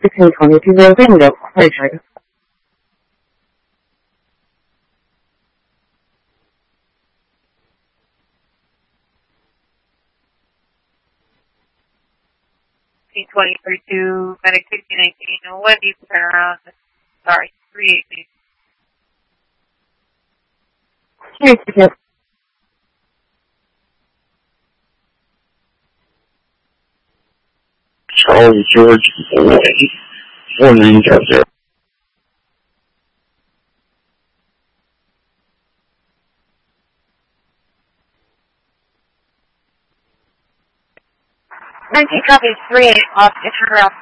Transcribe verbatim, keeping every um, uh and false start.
sixteen twenty, two zero Tango. Sorry, sorry. twenty thirty-two, Medic sixteen nineteen, one deep turn around, sorry, three eighty. Three ticket. Charlie George, four nine zero zero. nineteen copies, three eight, off, turn around.